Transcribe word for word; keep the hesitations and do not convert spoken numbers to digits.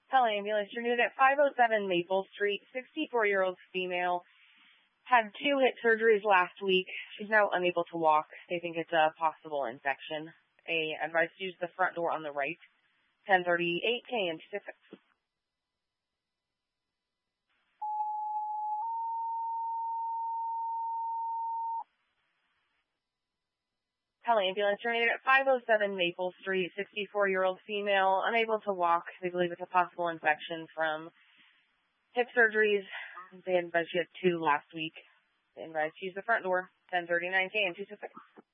Ambulance, you're needed at five oh seven Maple Street. sixty-four-year-old female had two hip surgeries last week. She's now unable to walk. They think it's a possible infection. A advised to use the front door on the right. ten thirty-eight K M two six six. Ambulance, you're needed at five oh seven Maple Street. sixty-four-year-old female unable to walk. They believe it's a possible infection from hip surgeries. They advised she had two last week. They advised to use the front door. ten thirty-nine K M two six six.